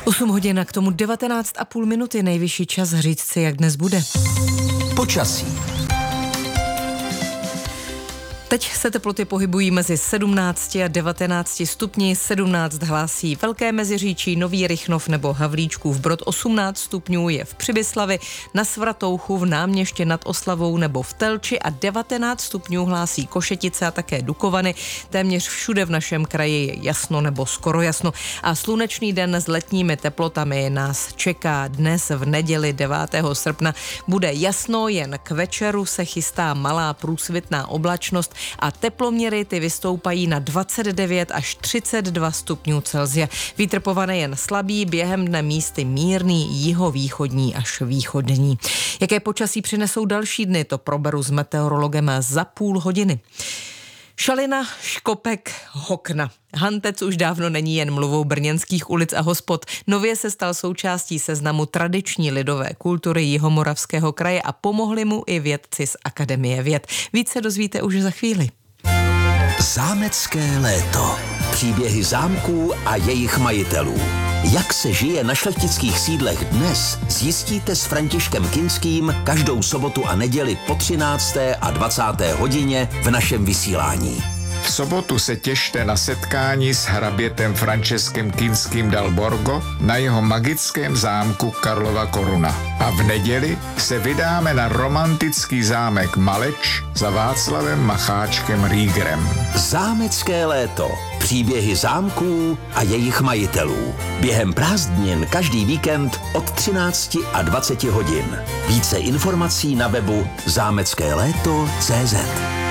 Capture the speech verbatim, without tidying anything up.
osm hodin a k tomu devatenáct a půl minuty, nejvyšší čas říct si, jak dnes bude. Počasí. Teď se teploty pohybují mezi sedmnácti a devatenácti stupni, sedmnáct hlásí Velké Meziříčí, Nový Rychnov nebo Havlíčkův Brod, osmnáct stupňů je v Přibyslavi, na Svatouchu, v Náměště nad Oslavou nebo v Telči a devatenáct stupňů hlásí Košetice a také Dukovany. Téměř všude v našem kraji je jasno nebo skoro jasno a slunečný den s letními teplotami nás čeká dnes v neděli devátého srpna. Bude jasno, jen k večeru se chystá malá průsvitná oblačnost a teploměry ty vystoupají na dvacet devět až třicet dva stupňů Celsia. Vítr povane jen slabý, během dne místy mírný, jihovýchodní až východní. Jaké počasí přinesou další dny, to proberu s meteorologem za půl hodiny. Šalina, škopek, hokna. Hantec už dávno není jen mluvou brněnských ulic a hospod. Nově se stal součástí seznamu tradiční lidové kultury Jihomoravského kraje a pomohli mu i vědci z Akademie věd. Víc se dozvíte už za chvíli. Zámecké léto. Příběhy zámků a jejich majitelů. Jak se žije na šlechtických sídlech dnes, zjistíte s Františkem Kinským každou sobotu a neděli po třinácté a dvacáté hodině v našem vysílání. V sobotu se těšte na setkání s hrabětem Františkem Kinským dal Borgo na jeho magickém zámku Karlova Koruna. A v neděli se vydáme na romantický zámek Maleč za Václavem Macháčkem Riegerem. Zámecké léto. Příběhy zámků a jejich majitelů. Během prázdnin každý víkend od třinácti a dvaceti hodin. Více informací na webu zámecké léto tečka cé zet.